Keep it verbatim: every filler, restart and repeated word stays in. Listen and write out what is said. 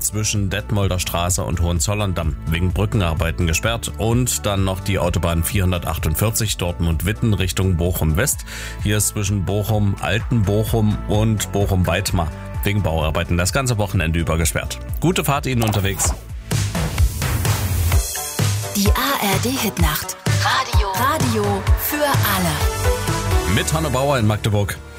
zwischen Detmolder Straße und Hohenzollern-Damm wegen Brückenarbeiten gesperrt. Und dann noch die Autobahn vierhundertachtundvierzig Dortmund-Witten Richtung Bochum-West. Hier ist zwischen Bochum-Altenbochum und Bochum-Weitmar wegen Bauarbeiten das ganze Wochenende über gesperrt. Gute Fahrt Ihnen unterwegs. Die A R D-Hitnacht. Radio. Radio für alle. Mit Hanne Bauer in Magdeburg.